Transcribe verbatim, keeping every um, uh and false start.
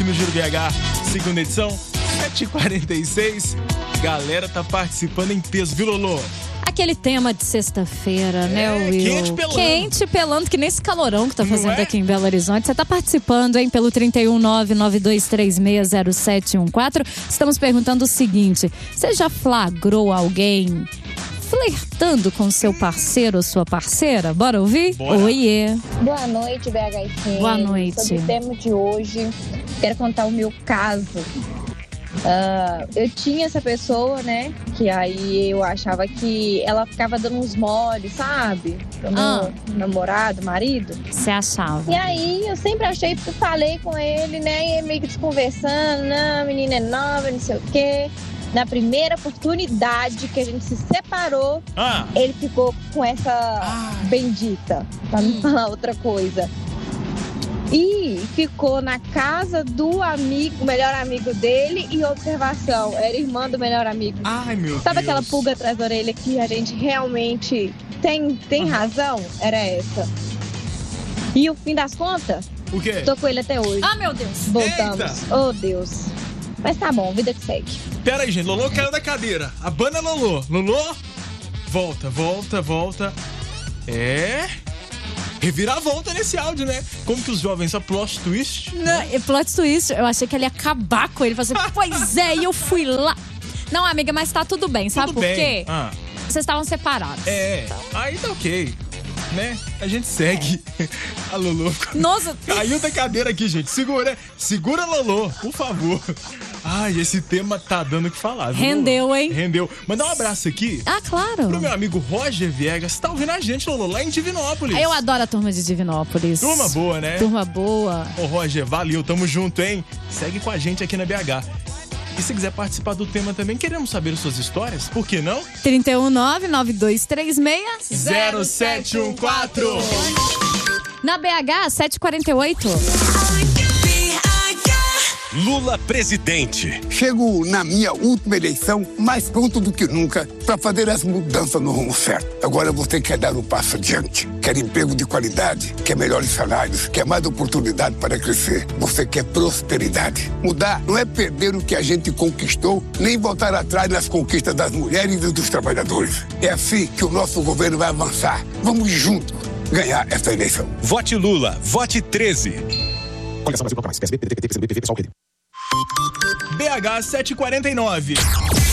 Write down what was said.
no Giro B H, segunda edição, sete e quarenta e seis. Galera tá participando em peso, viu, Lolo? Aquele tema de sexta-feira, É, né, Will? quente pelando. Quente pelando, que nesse calorão que tá Não fazendo é? aqui em Belo Horizonte. Você tá participando, hein, pelo trinta e um, nove nove dois três seis, zero sete um quatro. Estamos perguntando o seguinte: você já flagrou alguém flertando com seu parceiro ou sua parceira? Bora ouvir? Bora. Oiê. Boa noite, B H S. Boa noite. Sobre o tema de hoje, quero contar o meu caso. Ah, eu tinha essa pessoa, né? Que aí eu achava que ela ficava dando uns moles, sabe? Pro meu Ah. namorado, marido. Você achava? E aí eu sempre achei, falei com ele, né? E ele meio que desconversando, não, a menina é nova, não sei o quê. Na primeira oportunidade que a gente se separou, Ah, ele ficou com essa Ah. bendita, pra não falar outra coisa. E ficou na casa do amigo, melhor amigo dele, e observação, era irmã do melhor amigo. ai, meu Sabe Deus. aquela pulga atrás da orelha que a gente realmente tem, tem Aham. razão? Era essa. E o fim das contas, O quê? tô com ele até hoje. Ah, meu Deus. Voltamos. Eita. Oh, Deus. Mas tá bom, vida que segue. Pera aí, gente. Lolo caiu da cadeira. Abana Lolo. Lolo, volta, volta, volta. É... Reviravolta nesse áudio, né? Como que os jovens, a plot twist? Não, e plot twist, eu achei que ele ia acabar com ele. Falei assim, pois é, e eu fui lá. Não, amiga, mas tá tudo bem, sabe Tudo por bem. quê? Ah, Vocês estavam separados. é, aí tá ok, né? A gente segue. A Lolo Nossa, caiu da cadeira aqui, gente. Segura, segura, Lolo, por favor. Ai, esse tema tá dando o que falar, viu, Rendeu, Lolo? hein? Rendeu. Mandar um abraço aqui ah, claro. pro meu amigo Roger Viegas. Tá ouvindo a gente, Lolo, lá em Divinópolis. Eu adoro a turma de Divinópolis. Turma boa, né? Turma boa. Ô, Roger, valeu, tamo junto, hein? Segue com a gente aqui na B H. E se quiser participar do tema também, queremos saber suas histórias, por que não? trinta e um, nove nove dois três seis, zero sete um quatro. Na B H, sete e quarenta e oito. Lula presidente. Chego na minha última eleição mais pronto do que nunca para fazer as mudanças no rumo certo. Agora você quer dar um passo adiante, quer emprego de qualidade, quer melhores salários, quer mais oportunidade para crescer. Você quer prosperidade. Mudar não é perder o que a gente conquistou, nem voltar atrás nas conquistas das mulheres e dos trabalhadores. É assim que o nosso governo vai avançar. Vamos juntos ganhar essa eleição. Vote Lula. Vote treze. Coligação Brasil Contra Mais, P S B, P D T, P T, P C B, P P, P S O, P D. B H sete e quarenta e nove.